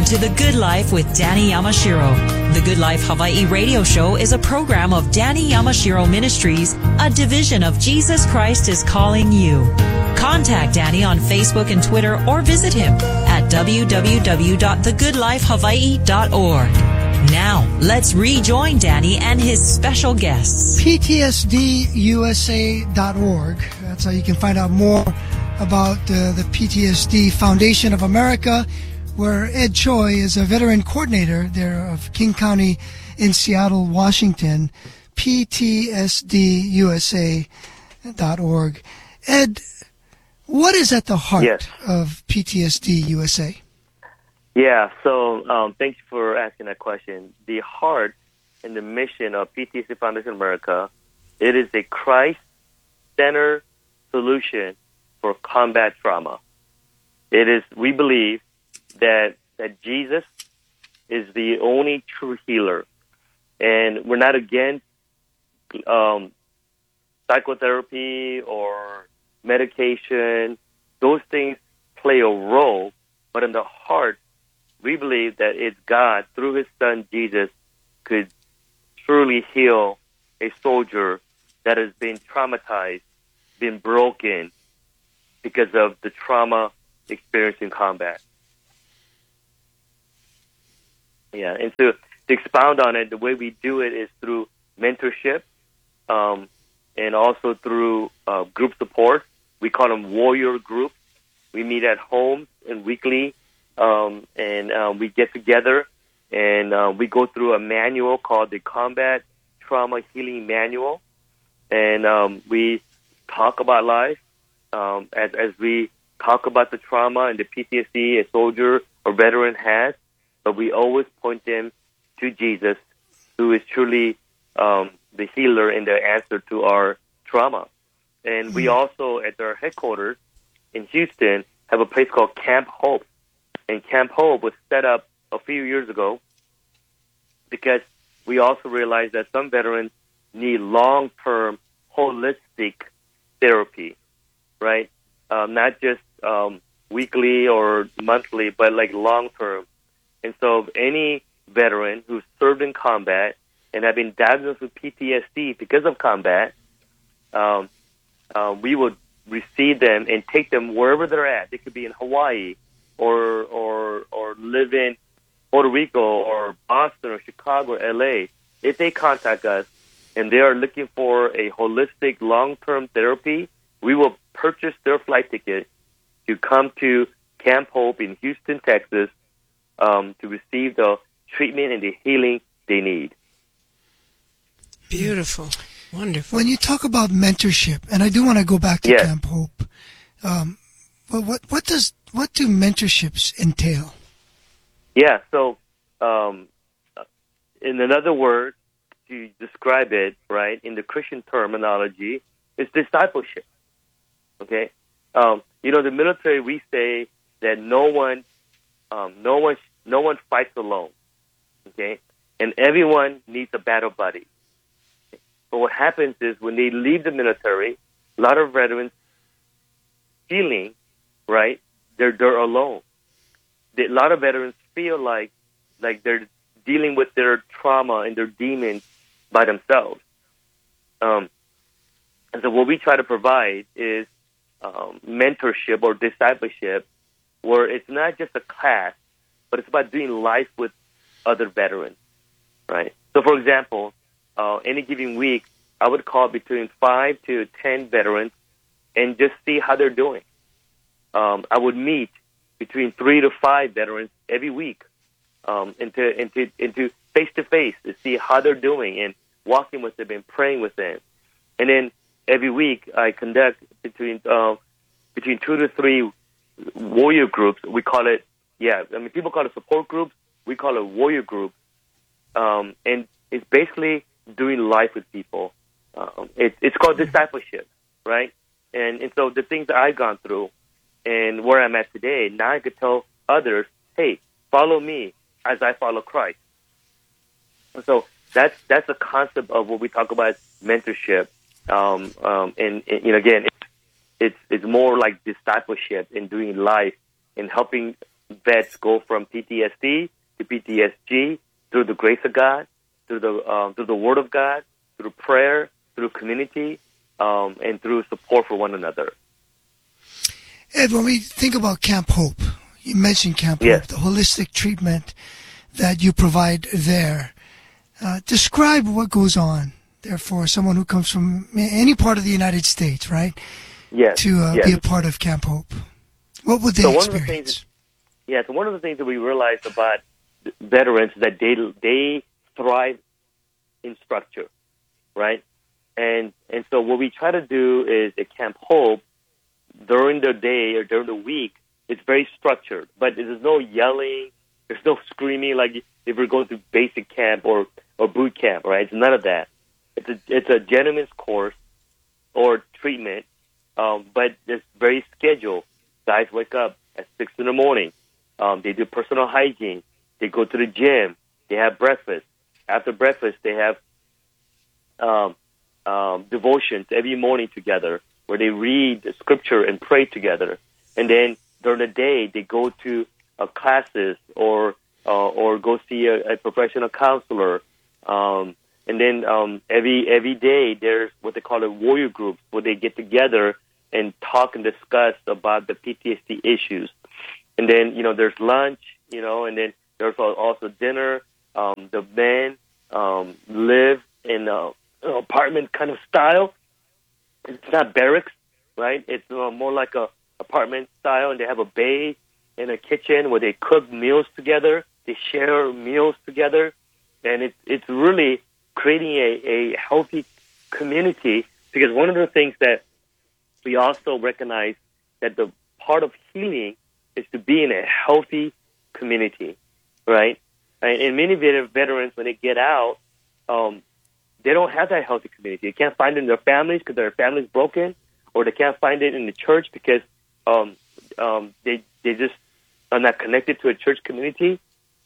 to The Good Life with Danny Yamashiro. The Good Life Hawaii radio show is a program of Danny Yamashiro Ministries, a division of Jesus Christ is Calling You. Contact Danny on Facebook and Twitter or visit him at www.thegoodlifehawaii.org. Now, let's rejoin Danny and his special guests. PTSDUSA.org. That's how you can find out more about the PTSD Foundation of America, where Ed Choi is a veteran coordinator there of King County in Seattle, Washington. PTSDUSA.org. Ed, what is at the heart of PTSD USA? Yeah, so thanks for asking that question. The heart and the mission of PTSD Foundation America, it is a Christ-centered solution for combat trauma. It is, we believe that Jesus is the only true healer, and we're not against psychotherapy or medication. Those things play a role, but in the heart, we believe that it's God, through His Son Jesus, could truly heal a soldier that has been traumatized, been broken because of the trauma experienced in combat. Yeah, and to expound on it, the way we do it is through mentorship and also through group support. We call them warrior groups. We meet at homes and weekly, and we get together and we go through a manual called the Combat Trauma Healing Manual, and we talk about life as we talk about the trauma and the PTSD a soldier or veteran has, but we always point them to Jesus, who is truly the healer and the answer to our trauma. And we also, at our headquarters in Houston, have a place called Camp Hope. And Camp Hope was set up a few years ago because we also realized that some veterans need long-term, holistic therapy, right? Not just weekly or monthly, but like long-term. And so any veteran who's served in combat and have been diagnosed with PTSD because of combat, we would receive them and take them wherever they're at. They could be in Hawaii or live in Puerto Rico or Boston or Chicago or LA. If they contact us and they are looking for a holistic long-term therapy, we will purchase their flight ticket to come to Camp Hope in Houston, Texas, to receive the treatment and the healing they need. Beautiful. Wonderful. When you talk about mentorship, and I do want to go back to Camp Hope, what do mentorships entail? Yeah, so in another word to describe it, right, in the Christian terminology, it's discipleship. Okay, the military, we say that no one fights alone. Okay, and everyone needs a battle buddy. But what happens is when they leave the military, a lot of veterans feeling, right, they're alone. A lot of veterans feel like they're dealing with their trauma and their demons by themselves. And so what we try to provide is mentorship or discipleship, where it's not just a class, but it's about doing life with other veterans, right? So, for example, any given week, I would call between 5 to 10 veterans and just see how they're doing. I would meet between 3 to 5 veterans every week, into face to face to see how they're doing and walking with them and praying with them. And then every week I conduct between 2 to 3 warrior groups. We call it, people call it support groups. We call it warrior groups. And it's basically doing life with people. It's called discipleship, right? And so the things that I've gone through and where I'm at today, now I could tell others, hey, follow me as I follow Christ. And so that's the concept of what we talk about mentorship. And again, it's more like discipleship and doing life and helping vets go from PTSD to PTSD through the grace of God, through the Word of God, through prayer, through community, and through support for one another. Ed, when we think about Camp Hope, you mentioned Camp Hope, the holistic treatment that you provide there. Describe what goes on there for someone who comes from any part of the United States, right? Yes. To be a part of Camp Hope. What would they experience? So one of the things that we realized about veterans is that they thrive in structure, right? And so what we try to do is at Camp Hope, during the day or during the week, it's very structured, but there's no yelling, there's no screaming like if we're going to basic camp or boot camp, right? It's none of that. It's a gentleman's course or treatment, but it's very scheduled. Guys wake up at 6 in the morning. They do personal hygiene. They go to the gym. They have breakfast. After breakfast, they have devotions every morning together, where they read the scripture and pray together. And then during the day, they go to classes or go see a professional counselor. And then every day, there's what they call a warrior groups, where they get together and talk and discuss about the PTSD issues. And then, there's lunch, and then there's also dinner. The men live in an apartment kind of style. It's not barracks, right? It's more like a apartment style, and they have a bay and a kitchen where they cook meals together. They share meals together, and it's really creating a healthy community, because one of the things that we also recognize that the part of healing is to be in a healthy community, right? And many veterans, when they get out, they don't have that healthy community. They can't find it in their families because their family's broken, or they can't find it in the church because they just are not connected to a church community.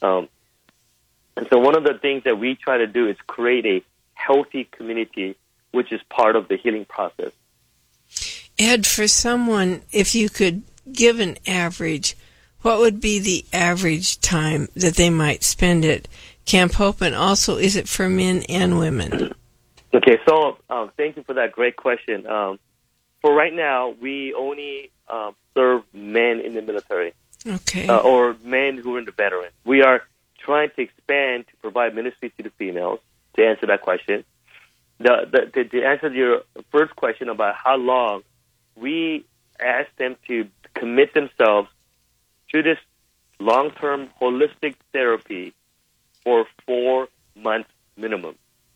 And so one of the things that we try to do is create a healthy community, which is part of the healing process. Ed, for someone, if you could give an average, what would be the average time that they might spend at Camp Hope, and also is it for men and women? Okay, so thank you for that great question. For right now, we only serve men in the military, or men who are in the veterans. We are trying to expand to provide ministry to the females, to answer that question. To answer your first question about how long, we ask them to commit themselves to this long-term holistic therapy for 4 months minimum.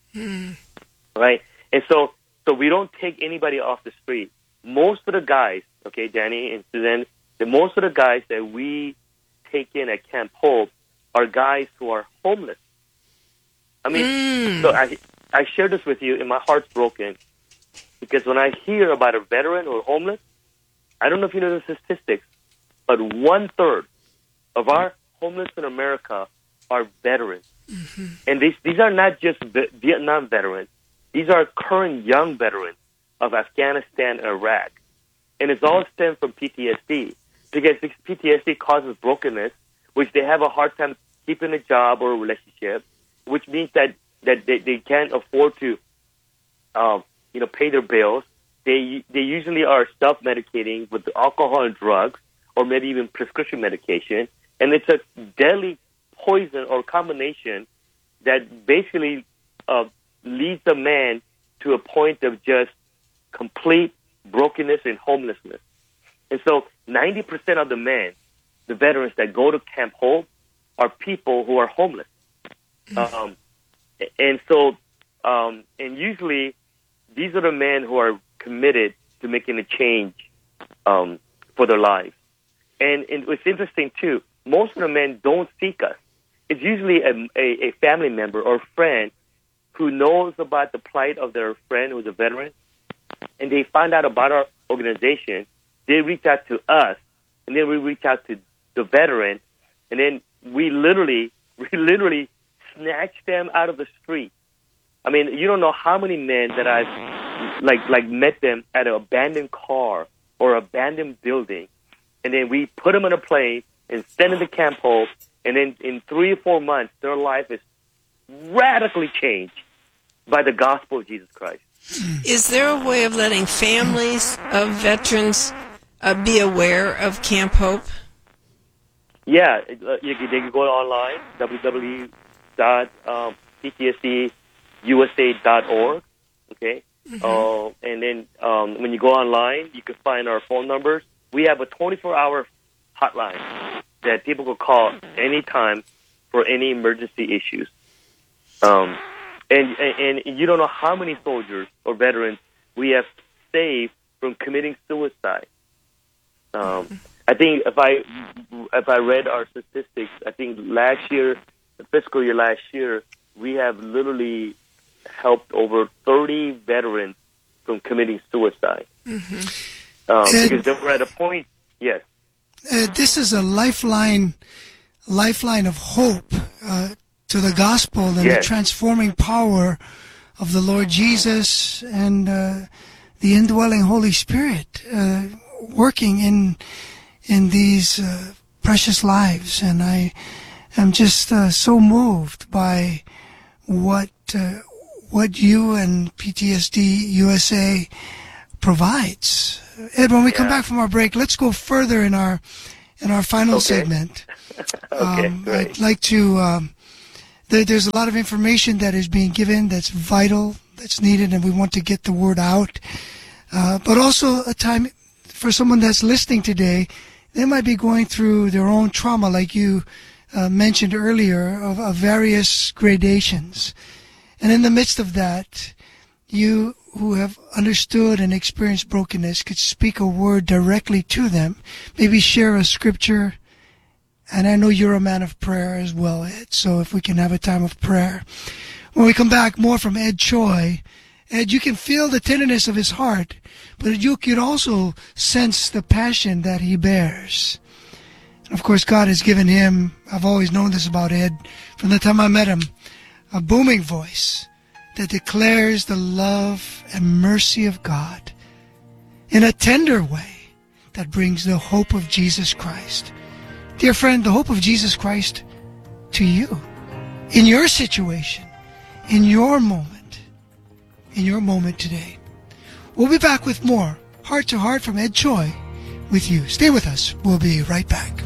Right? And so we don't take anybody off the street. Most of the guys, okay, Danny and Suzanne, most of the guys that we take in at Camp Hope are guys who are homeless. I mean, so I share this with you, and my heart's broken, because when I hear about a veteran or homeless, I don't know if you know the statistics, but 1/3 of our homeless in America are veterans. And these are not just Vietnam veterans. These are current young veterans of Afghanistan and Iraq. And it's all stemmed from PTSD, because PTSD causes brokenness, which they have a hard time keeping a job or a relationship, which means that they can't afford to pay their bills. They usually are self-medicating with alcohol and drugs, or maybe even prescription medication. And it's a deadly poison or combination that basically leads a man to a point of just complete brokenness and homelessness. And so 90% of the men, the veterans that go to Camp Hope, are people who are homeless. And usually these are the men who are committed to making a change for their lives. And it's interesting, too, most of the men don't seek us. It's usually a family member or friend who knows about the plight of their friend who's a veteran, and they find out about our organization. They reach out to us, and then we reach out to the veteran, and then we literally snatch them out of the street. I mean, you don't know how many men that I've met them at an abandoned car or abandoned building, and then we put them on a plane and stand in the Camp Hope, and then in 3 or 4 months, their life is radically changed by the gospel of Jesus Christ. Is there a way of letting families of veterans be aware of Camp Hope? Yeah, they can go online, www.ptsdusa.org, okay? And then when you go online, you can find our phone numbers. We have a 24-hour hotline that people can call anytime for any emergency issues. And you don't know how many soldiers or veterans we have saved from committing suicide. I think if I read our statistics, I think last year, the fiscal year last year, we have literally helped over 30 veterans from committing suicide. Because they were at a point, yes. This is a lifeline of hope to the gospel and the transforming power of the Lord Jesus and the indwelling Holy Spirit working in these precious lives. And I am just so moved by what you and PTSD USA provides. Ed, when we come back from our break, let's go further in our final segment. Great. I'd like to. There's a lot of information that is being given that's vital, that's needed, and we want to get the word out. But also a time for someone that's listening today, they might be going through their own trauma, like you mentioned earlier, of various gradations. And in the midst of that, you who have understood and experienced brokenness could speak a word directly to them, maybe share a scripture. And I know you're a man of prayer as well, Ed, so if we can have a time of prayer. When we come back, more from Ed Choi. Ed, you can feel the tenderness of his heart, but you could also sense the passion that he bears. And of course, God has given him, I've always known this about Ed, from the time I met him, a booming voice that declares the love and mercy of God in a tender way that brings the hope of Jesus Christ. Dear friend, the hope of Jesus Christ to you, in your situation, in your moment today. We'll be back with more Heart to Heart from Ed Choi with you. Stay with us. We'll be right back.